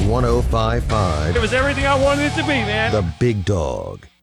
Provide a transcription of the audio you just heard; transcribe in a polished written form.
1055. It was everything I wanted it to be, man. The Big Dog.